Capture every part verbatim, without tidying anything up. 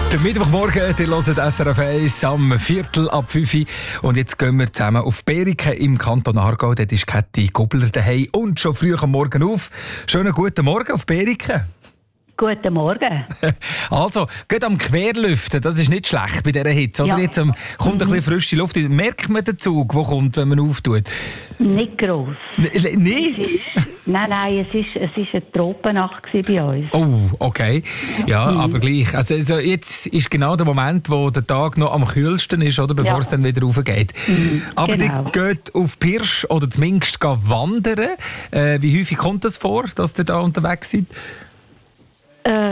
Der Mittwochmorgen, ihr hört S R F eins am Viertel ab fünf Uhr. Und jetzt gehen wir zusammen auf Beriken im Kanton Aargau. Dort ist Käthi Gubler daheim und schon früh am Morgen auf. Schönen guten Morgen auf Beriken. Guten Morgen. Also, geht am Querlüften, das ist nicht schlecht bei dieser Hitze. Oder? Ja. Jetzt ähm, kommt ein bisschen frische Luft. Merkt man den Zug, der kommt, wenn man auftut? Nicht gross. N- nicht? Es ist, nein, nein, es ist, es ist eine Tropennacht bei uns. Oh, okay. Ja, mhm. aber gleich. Also, also jetzt ist genau der Moment, wo der Tag noch am kühlsten ist, oder, bevor Ja. es dann wieder raufgeht. Mhm, aber genau. ihr geht auf Pirsch oder zumindest gehen wandern. Äh, wie häufig kommt das vor, dass ihr da unterwegs seid? Äh,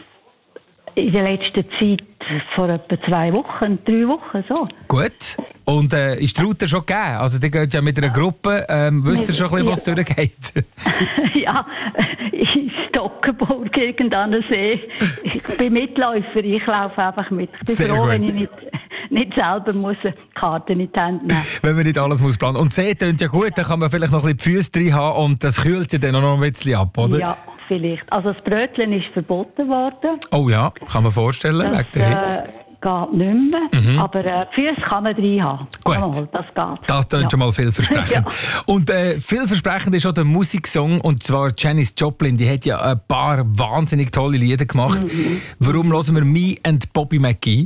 in der letzten Zeit, vor etwa zwei Wochen, drei Wochen, so. Gut. Und äh, ist die Route schon gegeben? Also, die geht ja mit einer Gruppe. Ähm, wisst ihr schon ein bisschen, was Ja. durchgeht? Ja, in Stockenburg, irgendeiner See. Ich bin Mitläufer, ich laufe einfach mit. Ich bin Sehr froh, gut. wenn ich nicht, nicht selber muss eine Karte in die Hand nehmen. Wenn man nicht alles muss planen. Und See tönt ja gut, dann kann man vielleicht noch ein bisschen die Füße drin haben und das kühlt ja dann auch noch ein bisschen ab, oder? Ja, vielleicht. Also das Brötchen ist verboten worden. Oh ja, kann man vorstellen, Das wegen der Hitze. äh, geht nicht mehr. Mhm. Aber äh, die Füße kann man drin haben. Gut. Jawohl, das geht. Das klingt Ja. schon mal vielversprechend. Ja. Und äh, vielversprechend ist auch der Musiksong, und zwar Janis Joplin, die hat ja ein paar wahnsinnig tolle Lieder gemacht. Mhm. Warum hören wir Me and Bobby McGee?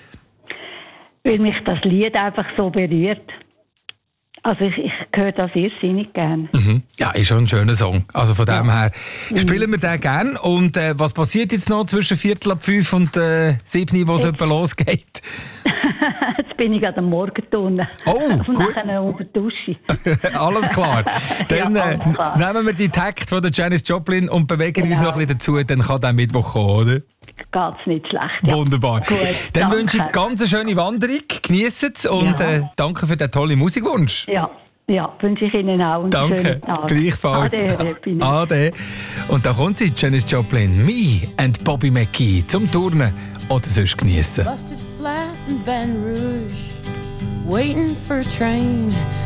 Weil mich das Lied einfach so berührt. Also ich, ich höre das irrsinnig gerne. Mhm. Ja, ist schon ein schöner Song. Also von dem her spielen wir den gerne. Und äh, was passiert jetzt noch zwischen Viertel ab fünf und äh, sieben, wo es etwa losgeht? Jetzt bin ich an der Morgentonne. Oh, und gut. nachher unter die Dusche. Alles klar. Dann Ja, äh, alles klar. nehmen wir die Takt von der Janis Joplin und bewegen uns Genau. noch ein bisschen dazu. Dann kann der Mittwoch kommen, oder? Geht's nicht schlecht. Ja. Wunderbar. Gut, Dann danke. wünsche ich ganz eine schöne Wanderung. Geniessen es und Ja. äh, danke für den tollen Musikwunsch. Ja, ja, wünsche ich Ihnen auch einen Danke. schönen Tag. Gleichfalls. Ade, Herr Pini. Ade. Und da kommt sie, Janis Joplin. Me and Bobby McGee zum Turnen oder sonst geniessen. Busted flat in Baton Rouge, waiting for a train.